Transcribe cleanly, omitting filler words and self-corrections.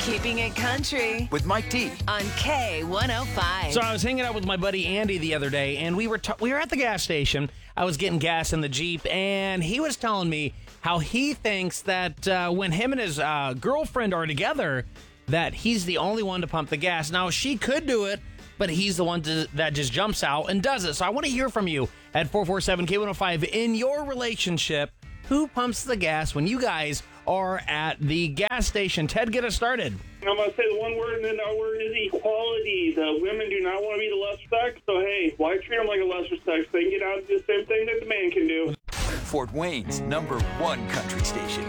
Keeping it country with Mike D. on K105. So I was hanging out with my buddy Andy the other day, and we were at the gas station. I was getting gas in the Jeep, and he was telling me how he thinks that when him and his girlfriend are together, that he's the only one to pump the gas. Now, she could do it, but he's the one that just jumps out and does it. So I want to hear from you at 447-K105. In your relationship, who pumps the gas when you guys are at the gas station? Ted, get us started. I'm going to say the one word, and then our word is equality. The women do not want to be the lesser sex, so hey, why treat them like a lesser sex? They can get out and do the same thing that the man can do. Fort Wayne's #1 country station.